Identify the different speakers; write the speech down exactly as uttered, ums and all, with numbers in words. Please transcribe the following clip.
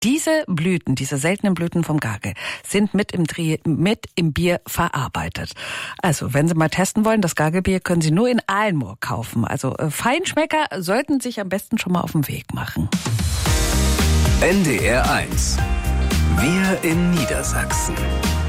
Speaker 1: Diese Blüten, diese seltenen Blüten vom Gagel, sind mit im, Tri- mit im Bier verarbeitet. Also, wenn Sie mal testen wollen, das Gagelbier können Sie nur in Ahlmoor kaufen. Also, äh, Feinschmecker sollten sich am besten schon mal auf den Weg machen.
Speaker 2: N D R eins. Wir in Niedersachsen.